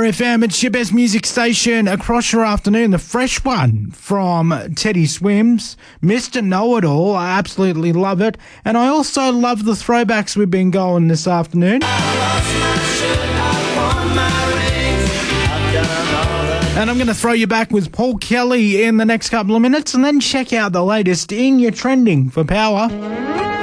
FM, it's your best music station across your afternoon. The fresh one from Teddy Swims, Mr. Know-It-All. I absolutely love it. And I also love the throwbacks we've been going this afternoon. And I'm going to throw you back with Paul Kelly in the next couple of minutes and then check out the latest in your trending for Power.